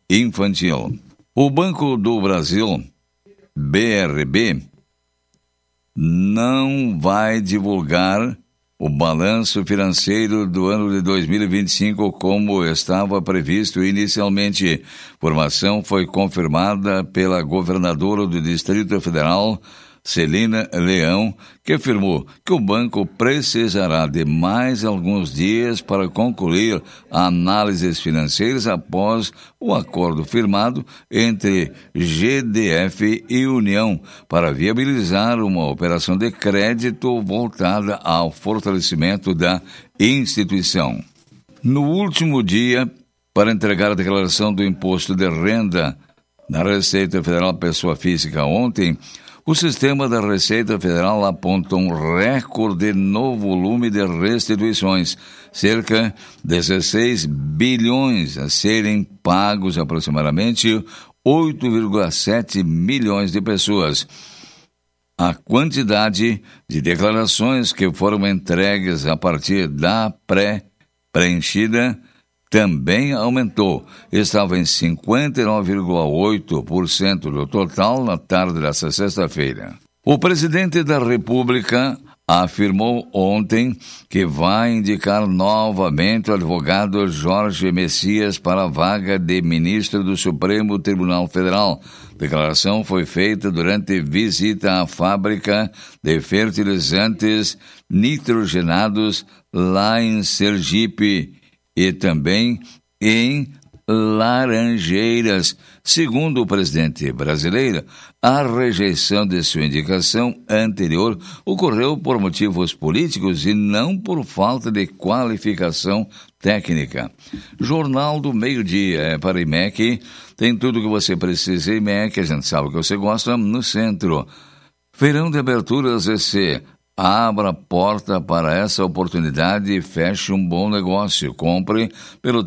infantil. O Banco do Brasil, BRB, não vai divulgar o balanço financeiro do ano de 2025 como estava previsto inicialmente. A informação foi confirmada pela governadora do Distrito Federal, Celina Leão, que afirmou que o banco precisará de mais alguns dias para concluir análises financeiras após o acordo firmado entre GDF e União para viabilizar uma operação de crédito voltada ao fortalecimento da instituição. No último dia, para entregar a declaração do Imposto de Renda da Receita Federal Pessoa Física ontem, o sistema da Receita Federal aponta um recorde no volume de restituições, cerca de 16 bilhões a serem pagos, aproximadamente 8,7 milhões de pessoas. A quantidade de declarações que foram entregues a partir da pré-preenchida também aumentou. Estava em 59,8% do total na tarde desta sexta-feira. O presidente da República afirmou ontem que vai indicar novamente o advogado Jorge Messias para a vaga de ministro do Supremo Tribunal Federal. A declaração foi feita durante visita à fábrica de fertilizantes nitrogenados lá em Sergipe e também em Laranjeiras. Segundo o presidente brasileiro, a rejeição de sua indicação anterior ocorreu por motivos políticos e não por falta de qualificação técnica. Jornal do Meio-Dia é para IMEC. Tem tudo o que você precisa. IMEC, a gente sabe que você gosta, no centro. Feirão de aberturas EC. Abra a porta para essa oportunidade e feche um bom negócio. Compre pelo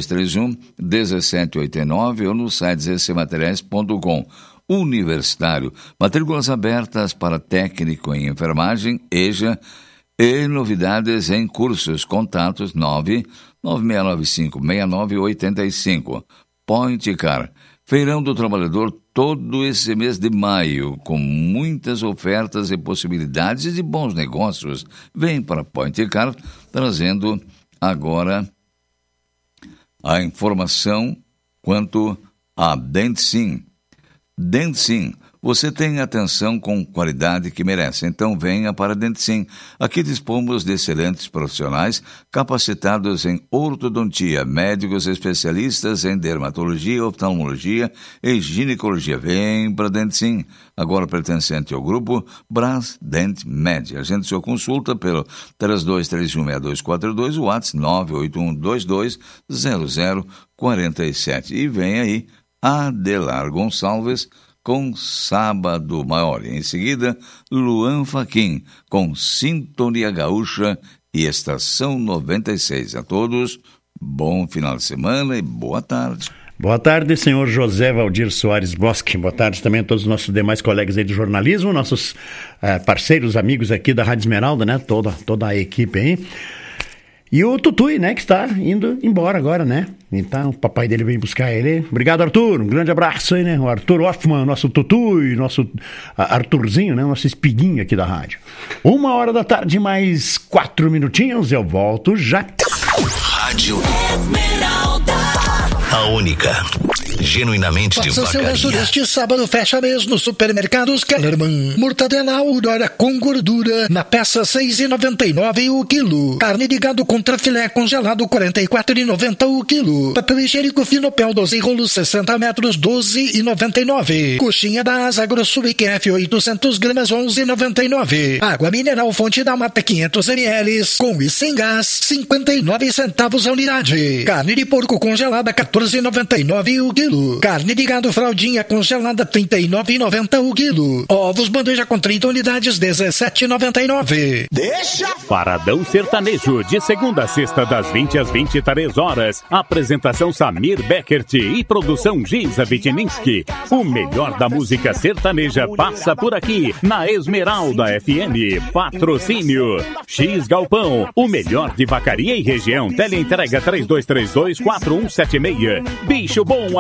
3231-1789 ou no site zcmateriais.com. Universitário, matrículas abertas para técnico em enfermagem, EJA e novidades em cursos. Contatos 996956985. Point Car. Feirão do Trabalhador todo esse mês de maio, com muitas ofertas e possibilidades de bons negócios. Vem para Point Car, trazendo agora a informação quanto a Dentsim. Dentsim, você tem atenção com qualidade que merece, então venha para Dentsim. Aqui dispomos de excelentes profissionais capacitados em ortodontia, médicos especialistas em dermatologia, oftalmologia e ginecologia. Vem para Dentsim, agora pertencente ao grupo Braz Dent Med. Agende sua consulta pelo 32316242, o WhatsApp 981220047. E vem aí Adelar Gonçalves com Sábado Maior. Em seguida, Luan Fachin com Sintonia Gaúcha e Estação 96. A todos, bom final de semana e boa tarde. Boa tarde, senhor José Valdir Soares Bosque. Boa tarde também a todos os nossos demais colegas aí de jornalismo, nossos parceiros, amigos aqui da Rádio Esmeralda, né? Toda a equipe aí. E o Tutui, né, que está indo embora agora, né? Então, o papai dele veio buscar ele. Obrigado, Arthur. Um grande abraço aí, né? O Arthur Hoffman, nosso Tutui, nosso Arthurzinho, né? Nosso espiguinho aqui da rádio. 1h mais 4 minutinhos. Eu volto já. Rádio Esmeralda. A única. Genuinamente de vacaria. Este sábado fecha mês no Supermercados Kellerman. Mortadela Aurora com gordura na peça 6,99 o quilo. Carne de gado contra filé congelado 44,90 o quilo. Papel higiênico Finopel 12 rolos 60 metros 12,99. Coxinha da Asa Grosso IQF 800 gramas 11,99. Água mineral Fonte da Mata 500 ml com e sem gás 59 centavos a unidade. Carne de porco congelada 14,99 o quilo. Carne de gado fraldinha congelada 39,90 o quilo. Ovos bandeja com 30 unidades 17,99. Deixa! Paradão Sertanejo de segunda a sexta das 20 às 23 horas. Apresentação Samir Beckert e produção Giza Vitininski. O melhor da música sertaneja passa por aqui na Esmeralda FM. Patrocínio X Galpão, o melhor de Vacaria e região. Teleentrega 3232-4176. Bicho Bom